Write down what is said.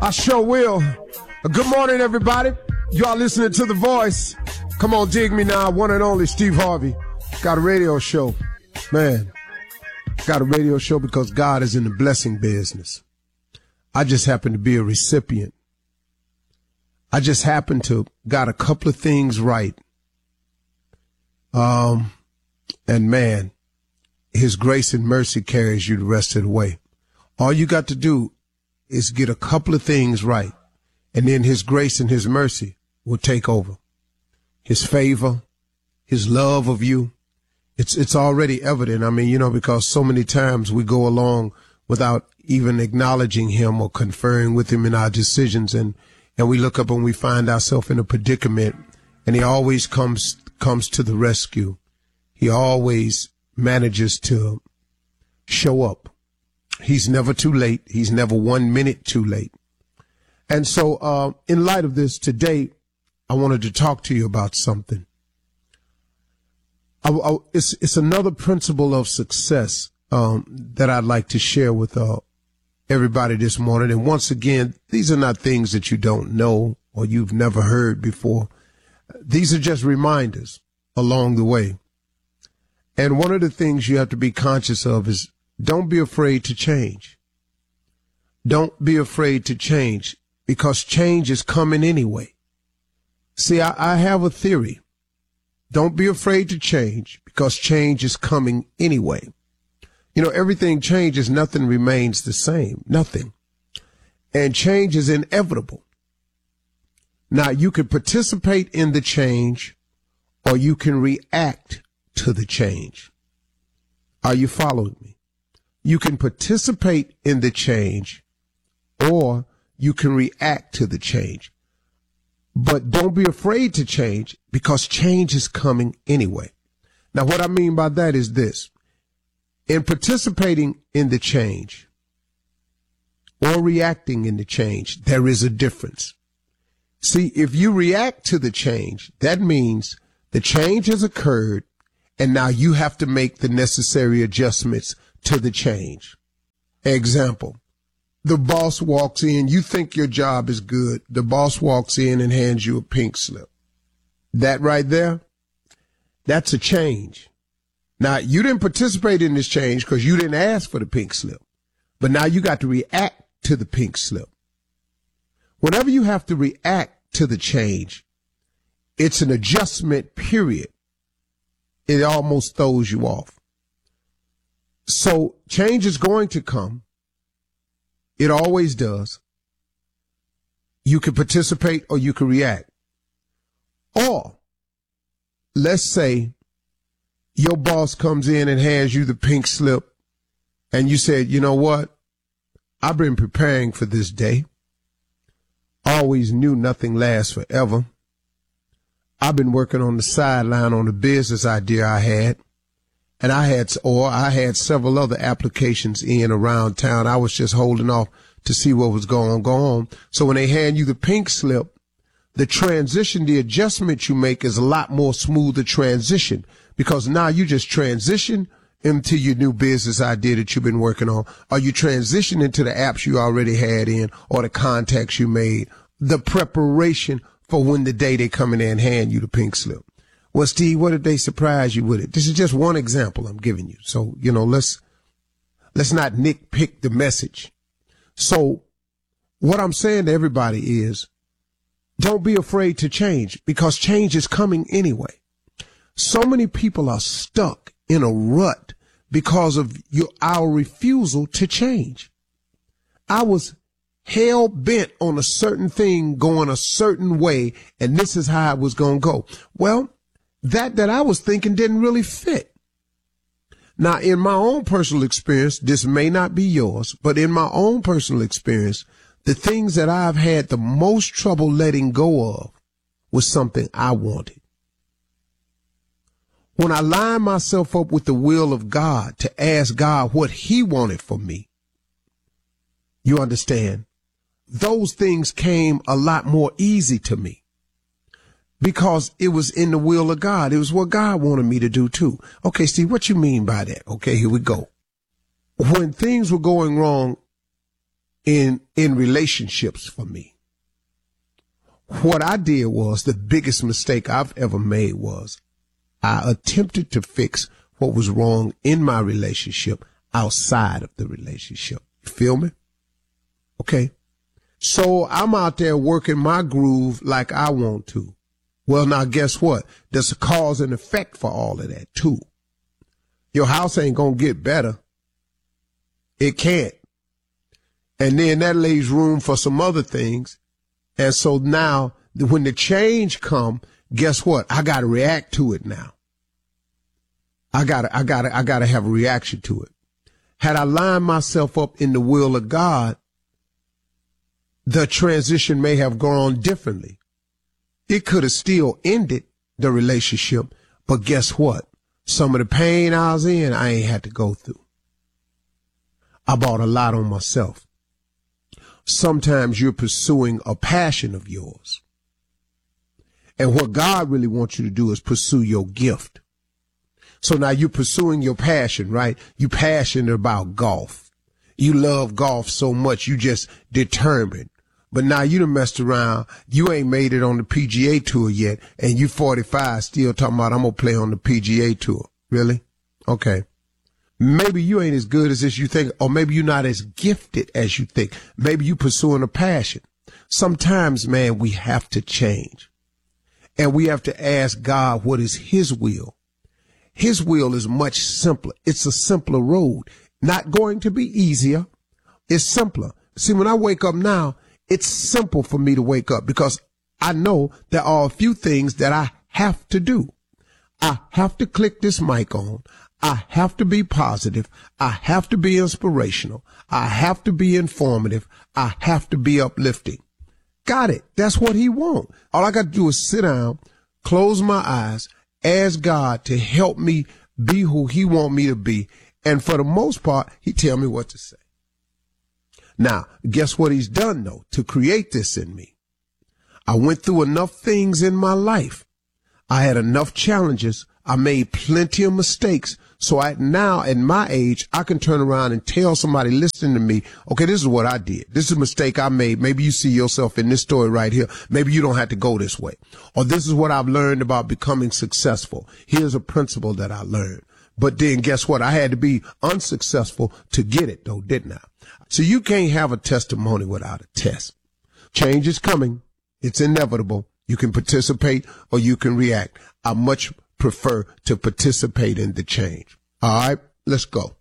I sure will. Good morning, everybody. You are listening to The Voice. Come on, dig me now. One and only Steve Harvey. Got a radio show. Man, got a radio show because God is in the blessing business. I just happen to be a recipient. I just happen to got a couple of things right. And man, his grace and mercy carries you the rest of the way. All you got to do is get a couple of things right, and then his grace and his mercy will take over. His favor, his love of you, it's already evident. I mean, because so many times we go along without even acknowledging him or conferring with him in our decisions, and we look up and we find ourselves in a predicament, and he always comes to the rescue. He always manages to show up. He's never too late. He's never 1 minute too late. And so, in light of this today, I wanted to talk to you about something. It's another principle of success, that I'd like to share with, everybody this morning. And once again, these are not things that you don't know or you've never heard before. These are just reminders along the way. And one of the things you have to be conscious of is don't be afraid to change. Don't be afraid to change, because change is coming anyway. See, I have a theory. Don't be afraid to change, because change is coming anyway. Everything changes. Nothing remains the same. Nothing. And change is inevitable. Now, you can participate in the change, or you can react to the change. Are you following me? You can participate in the change, or you can react to the change. But don't be afraid to change, because change is coming anyway. Now, what I mean by that is this. In participating in the change or reacting in the change, there is a difference. See, if you react to the change, that means the change has occurred, and now you have to make the necessary adjustments to the change. Example, the boss walks in, you think your job is good. The boss walks in and hands you a pink slip. That right there, that's a change. Now, you didn't participate in this change because you didn't ask for the pink slip, but now you got to react to the pink slip. Whenever you have to react to the change, it's an adjustment period. It almost throws you off. So change is going to come. It always does. You can participate or you can react. Or let's say your boss comes in and hands you the pink slip, and you said, you know what? I've been preparing for this day. Always knew nothing lasts forever. I've been working on the sideline on the business idea I had. And I had several other applications in around town. I was just holding off to see what was going on. So when they hand you the pink slip, the transition, the adjustment you make is a lot more smoother transition, because now you just transition into your new business idea that you've been working on, or you transition into the apps you already had in, or the contacts you made, the preparation for when the day they come in there and hand you the pink slip. Well, Steve, what if they surprise you with it? This is just one example I'm giving you. So, let's not nitpick the message. So what I'm saying to everybody is, don't be afraid to change, because change is coming anyway. So many people are stuck in a rut because of our refusal to change. I was hell bent on a certain thing going a certain way, and this is how it was going to go. Well, that I was thinking didn't really fit. Now, in my own personal experience, this may not be yours, but in my own personal experience, the things that I've had the most trouble letting go of was something I wanted. When I lined myself up with the will of God to ask God what he wanted for me, you understand, those things came a lot more easy to me, because it was in the will of God. It was what God wanted me to do too. Okay, Steve, what you mean by that? Okay, here we go. When things were going wrong in relationships for me. What I did was, the biggest mistake I've ever made was, I attempted to fix what was wrong in my relationship outside of the relationship. You feel me? Okay. So I'm out there working my groove like I want to. Well, now guess what? There's a cause and effect for all of that too. Your house ain't gonna get better. It can't. And then that leaves room for some other things. And so now when the change come, guess what? I gotta react to it now. I gotta have a reaction to it. Had I lined myself up in the will of God, the transition may have gone differently. It could have still ended the relationship, but guess what? Some of the pain I was in, I ain't had to go through. I bought a lot on myself. Sometimes you're pursuing a passion of yours. And what God really wants you to do is pursue your gift. So now you're pursuing your passion, right? You're passionate about golf. You love golf so much, you just determined. But now you done messed around. You ain't made it on the PGA Tour yet, and you 45 still talking about I'm going to play on the PGA Tour. Really? Okay. Maybe you ain't as good as you think, or maybe you're not as gifted as you think. Maybe you pursuing a passion. Sometimes, man, we have to change. And we have to ask God what is his will. His will is much simpler. It's a simpler road. Not going to be easier. It's simpler. See, when I wake up now, it's simple for me to wake up because I know there are a few things that I have to do. I have to click this mic on. I have to be positive. I have to be inspirational. I have to be informative. I have to be uplifting. Got it. That's what he wants. All I got to do is sit down, close my eyes, ask God to help me be who he want me to be. And for the most part, he tell me what to say. Now, guess what he's done, though, to create this in me? I went through enough things in my life. I had enough challenges. I made plenty of mistakes. So now at my age, I can turn around and tell somebody listening to me, okay, this is what I did. This is a mistake I made. Maybe you see yourself in this story right here. Maybe you don't have to go this way. Or this is what I've learned about becoming successful. Here's a principle that I learned. But then guess what? I had to be unsuccessful to get it, though, didn't I? So you can't have a testimony without a test. Change is coming. It's inevitable. You can participate or you can react. I much prefer to participate in the change. All right, let's go.